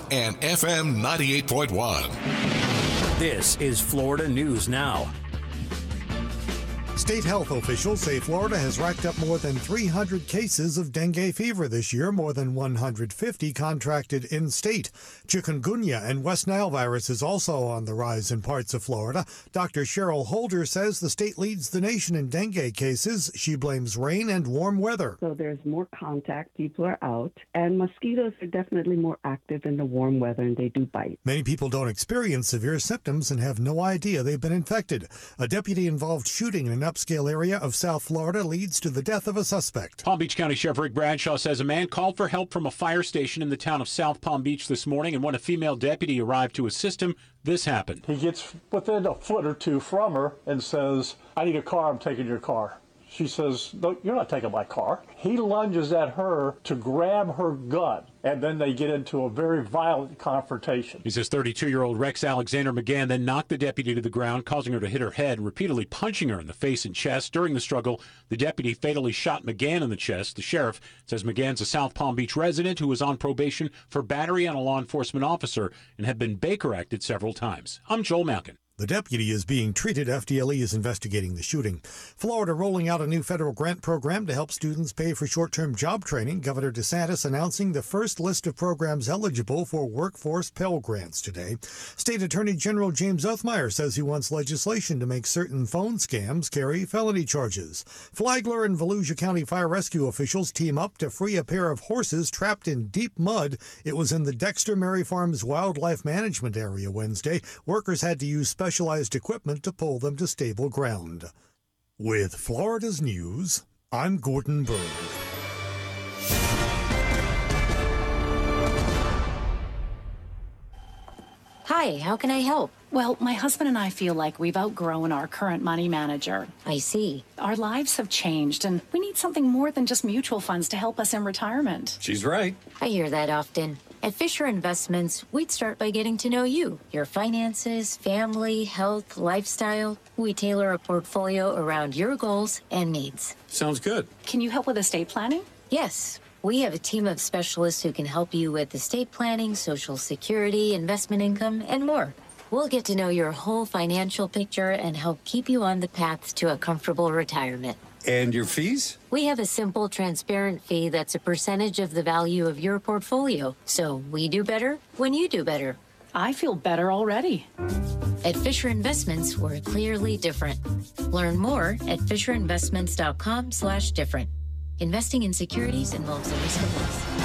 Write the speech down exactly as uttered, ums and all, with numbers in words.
and F M ninety-eight point one. This is Florida News Now. State health officials say Florida has racked up more than three hundred cases of dengue fever this year, more than one hundred fifty contracted in-state. Chikungunya and West Nile virus is also on the rise in parts of Florida. Doctor Cheryl Holder says the state leads the nation in dengue cases. She blames rain and warm weather. So there's more contact, people are out, and mosquitoes are definitely more active in the warm weather, and they do bite. Many people don't experience severe symptoms and have no idea they've been infected. A deputy-involved shooting in an upscale area of South Florida leads to the death of a suspect. Palm Beach County Sheriff Rick Bradshaw says a man called for help from a fire station in the town of South Palm Beach this morning, and when a female deputy arrived to assist him, this happened. He gets within a foot or two from her and says, "I need a car, I'm taking your car." She says, "No, you're not taking my car." He lunges at her to grab her gun, and then they get into a very violent confrontation. He says thirty-two-year-old Rex Alexander McGann then knocked the deputy to the ground, causing her to hit her head, repeatedly punching her in the face and chest. During the struggle, the deputy fatally shot McGann in the chest. The sheriff says McGann's a South Palm Beach resident who was on probation for battery on a law enforcement officer and had been Baker Acted several times. I'm Joel Malkin. The deputy is being treated. F D L E is investigating the shooting. Florida rolling out a new federal grant program to help students pay for short-term job training. Governor DeSantis announcing the first list of programs eligible for workforce Pell Grants today. State Attorney General James Othmeyer says he wants legislation to make certain phone scams carry felony charges. Flagler and Volusia County Fire Rescue officials team up to free a pair of horses trapped in deep mud. It was in the Dexter Mary Farms Wildlife Management Area Wednesday. Workers had to use special specialized equipment to pull them to stable ground. With Florida's News, I'm Gordon Berg. Hi, how can I help? Well, my husband and I feel like we've outgrown our current money manager. I see. Our lives have changed, and we need something more than just mutual funds to help us in retirement. She's right. I hear that often. At Fisher Investments, we'd start by getting to know you, your finances, family, health, lifestyle. We tailor a portfolio around your goals and needs. Sounds good. Can you help with estate planning? Yes. We have a team of specialists who can help you with estate planning, Social Security, investment income, and more. We'll get to know your whole financial picture and help keep you on the path to a comfortable retirement. And your fees? We have a simple, transparent fee that's a percentage of the value of your portfolio. So we do better when you do better. I feel better already. At Fisher Investments, we're clearly different. Learn more at fisher investments dot com slash different. Investing in securities involves a risk of loss.